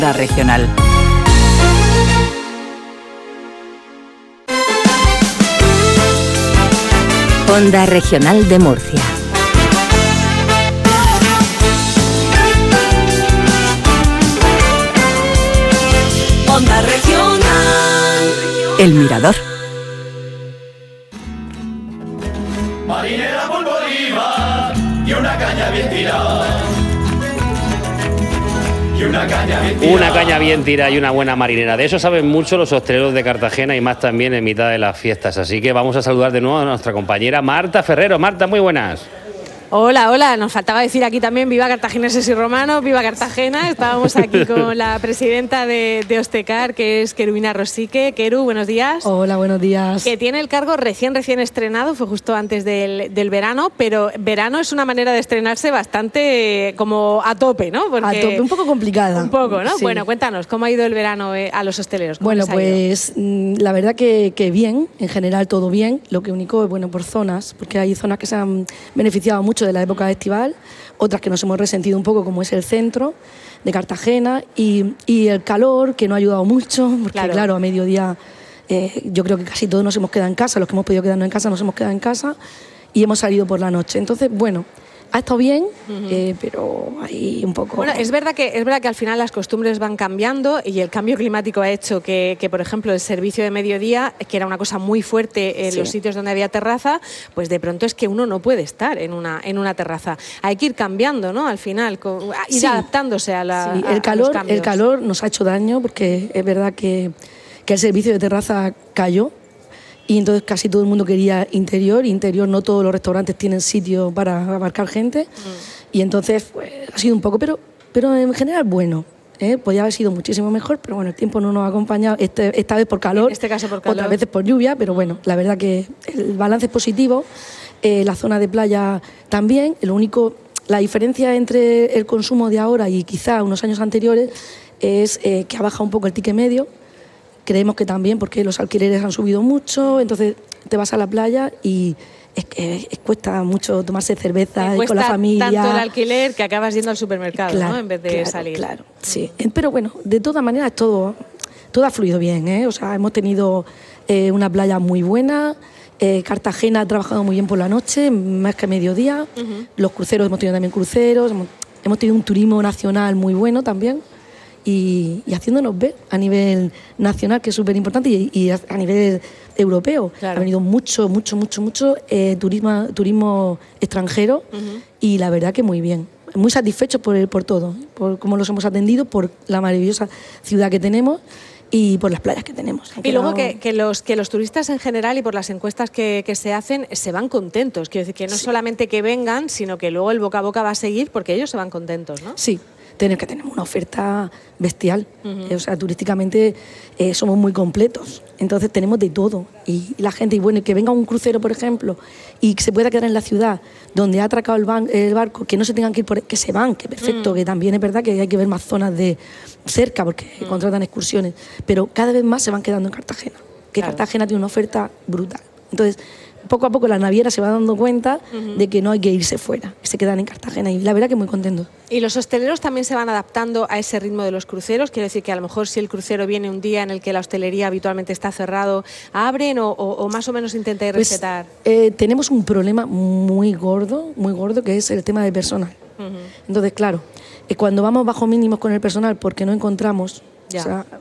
Regional. Onda Regional de Murcia. Onda Regional. El Mirador. Marinera por Bolívar y una caña bien tirada. Una caña bien tirada y una buena marinera. De eso saben mucho los hosteleros de Cartagena y más también en mitad de las fiestas. Así que vamos a saludar de nuevo a nuestra compañera Marta Ferrero. Marta, muy buenas. Hola, hola. Nos faltaba decir aquí también viva cartagineses y romanos, viva Cartagena. Estábamos aquí con la presidenta de Ostecar, que es Querubina Rosique. Queru, buenos días. Hola, buenos días. Que tiene el cargo recién estrenado, fue justo antes del verano, pero verano es una manera de estrenarse bastante como a tope, ¿no? Porque a tope, un poco complicada. Un poco, ¿no? Sí. Bueno, cuéntanos, ¿cómo ha ido el verano a los hosteleros? Bueno, pues la verdad que bien, en general todo bien. Lo que único es, bueno, por zonas, porque hay zonas que se han beneficiado mucho de la época estival, otras que nos hemos resentido un poco, como es el centro de Cartagena, y el calor, que no ha ayudado mucho, porque claro a mediodía yo creo que casi todos nos hemos quedado en casa, los que hemos podido quedarnos en casa nos hemos quedado en casa y hemos salido por la noche. Entonces, bueno, ha estado bien, pero ahí un poco... Bueno, es verdad que al final las costumbres van cambiando y el cambio climático ha hecho que por ejemplo, el servicio de mediodía, que era una cosa muy fuerte en los sitios donde había terraza, pues de pronto es que uno no puede estar en una terraza. Hay que ir cambiando, ¿no? Al final, ir adaptándose a los cambios. El calor nos ha hecho daño porque es verdad que el servicio de terraza cayó. Y entonces casi todo el mundo quería interior. Interior no todos los restaurantes tienen sitio para abarcar gente. Y entonces pues, ha sido un poco, pero en general bueno. Podría haber sido muchísimo mejor, pero bueno, el tiempo no nos ha acompañado, esta vez por calor, en este caso por calor, otras veces por lluvia, pero bueno, la verdad que el balance es positivo. La zona de playa también. Lo único, la diferencia entre el consumo de ahora y quizá unos años anteriores es que ha bajado un poco el ticket medio. Creemos que también porque los alquileres han subido mucho, entonces te vas a la playa y es que cuesta mucho tomarse cerveza con la familia. Tanto el alquiler que acabas yendo al supermercado, claro, ¿no? En vez de salir. Claro, sí. Pero bueno, de todas maneras todo ha fluido bien, ¿eh? O sea, hemos tenido una playa muy buena. Cartagena ha trabajado muy bien por la noche, más que mediodía. Los cruceros, hemos tenido también cruceros. Hemos tenido un turismo nacional muy bueno también. Y haciéndonos ver a nivel nacional, que es súper importante, y a nivel europeo. Ha venido mucho turismo extranjero y la verdad que muy bien. Muy satisfechos por todo, por cómo los hemos atendido, por la maravillosa ciudad que tenemos y por las playas que tenemos. Y luego que los turistas en general y por las encuestas que se hacen se van contentos. Quiero decir que no solamente que vengan, sino que luego el boca a boca va a seguir porque ellos se van contentos, ¿no? Sí. Que tenemos una oferta bestial, o sea, turísticamente somos muy completos, entonces tenemos de todo y la gente, y bueno, que venga un crucero, por ejemplo, y que se pueda quedar en la ciudad donde ha atracado el barco, que no se tengan que ir que se van, que perfecto, que también es verdad que hay que ver más zonas de cerca porque contratan excursiones, pero cada vez más se van quedando en Cartagena, que Cartagena tiene una oferta brutal. Entonces, poco a poco la naviera se va dando cuenta de que no hay que irse fuera, que se quedan en Cartagena y la verdad que muy contentos. ¿Y los hosteleros también se van adaptando a ese ritmo de los cruceros? Quiero decir que a lo mejor si el crucero viene un día en el que la hostelería habitualmente está cerrado, ¿abren o más o menos intentáis respetar? Tenemos un problema muy gordo, que es el tema del personal. Entonces, claro, cuando vamos bajo mínimos con el personal porque no encontramos... O sea,